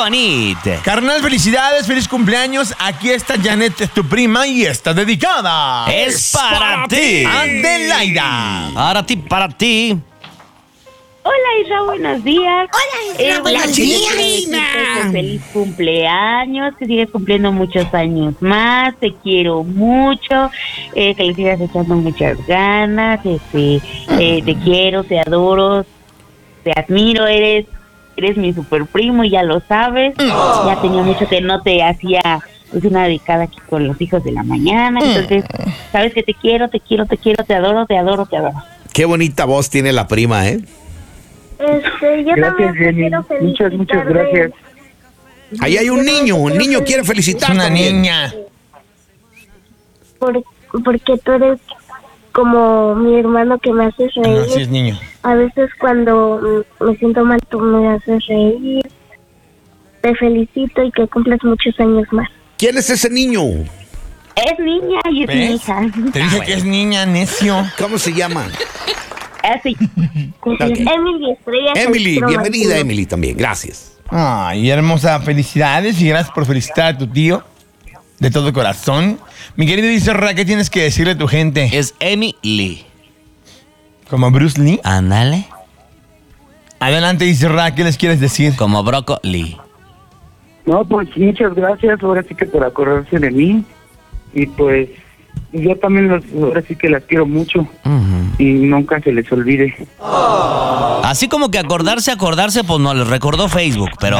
bonito. Carnal, felicidades, feliz cumpleaños. Aquí está Janet, tu prima, y está dedicada. Es para ti. Adelaida. Para ti. Hola Isra, buenos días. Hola, Isra, buenos días, Isra. Feliz cumpleaños, que sigues cumpliendo muchos años más, te quiero mucho, que le sigas echando muchas ganas, te quiero, te adoro, te admiro, eres mi super primo y ya lo sabes. Ya tenía mucho que no te hacía una dedicada aquí con los hijos de la mañana, entonces sabes que te quiero, te adoro. Qué bonita voz tiene la prima, ¿eh? Yo Gracias, también te Jenny. quiero felicitar. Muchas gracias. Ahí hay un niño quiere Es felicitar una también. niña. Porque tú eres como mi hermano que me haces reír. No, sí es niño. A veces cuando me siento mal tú me haces reír. Te felicito y que cumplas muchos años más. ¿Quién es ese niño? Es niña y es mi ¿Ves? hija. Te dije que es niña, necio. ¿Cómo se llama? Así. Emily Estrella. Emily, Calixto bienvenida Martínez. Emily también, gracias. Ay, hermosa, felicidades y gracias por felicitar a tu tío de todo corazón. Mi querido Isra, ¿qué tienes que decirle a tu gente? Es Emily. ¿Como Bruce Lee? Ándale. Adelante, Isra, ¿qué les quieres decir? Como brócoli. No, pues muchas gracias, ahora sí que por acordarse de mí. Y pues yo también ahora sí que las quiero mucho. Y nunca se les olvide. Así como que acordarse, pues no les recordó Facebook, pero...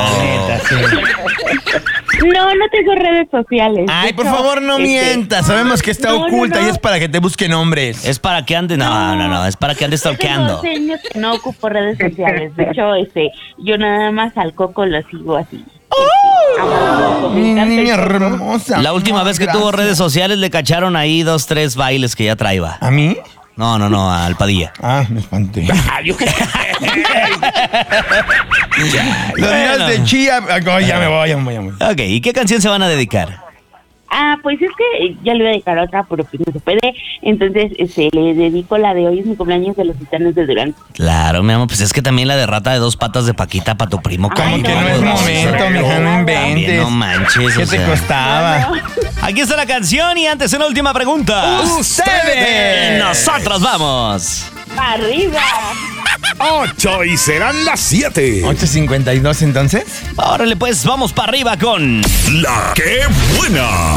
No tengo redes sociales. Ay, por favor, no mientas. Sabemos que está oculta y es para que te busquen hombres. Es para que ande... No, es para que ande stalkeando. Tengo 12 años que no ocupo redes sociales. De hecho, yo nada más al Coco lo sigo así. Mi niña hermosa. La última vez que tuvo Gracias. redes sociales le cacharon ahí 2, 3 bailes que ya traía. ¿A mí? No, al Padilla. Ah, me espanté. Los días Bueno. de chía. Oh, ya me voy. Ok, ¿y qué canción se van a dedicar? Pues es que ya le voy a dedicar otra, pero pues no se puede. Entonces, le dedico la de hoy, es mi cumpleaños de los Titanes de Durán. Claro, mi amor, pues es que también la de Rata de 2 patas de Paquita para tu primo. Como Ay, que no es no, momento, mija, no inventes. No manches, ¿Qué o te sea. costaba? Aquí está la canción y antes una última pregunta. ¡Ustedes! Y nosotros vamos. ¡Arriba! 8 y serán las 7. 8:52 entonces. Órale, pues vamos para arriba con... La que buena.